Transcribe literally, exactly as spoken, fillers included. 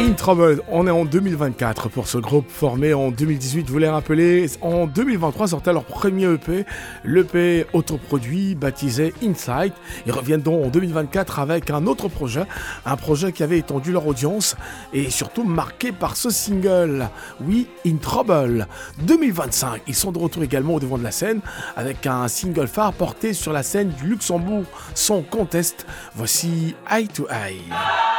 In Trouble, on est en deux mille vingt-quatre pour ce groupe formé en deux mille dix-huit, vous les rappelez, en deux mille vingt-trois sortait leur premier E P, l'E P autoproduit baptisé Insight. Ils reviennent donc en deux mille vingt-quatre avec un autre projet, un projet qui avait étendu leur audience et surtout marqué par ce single, oui, In Trouble. deux mille vingt-cinq, ils sont de retour également au devant de la scène avec un single phare porté sur la scène du Luxembourg Song Contest. Voici Eye to Eye.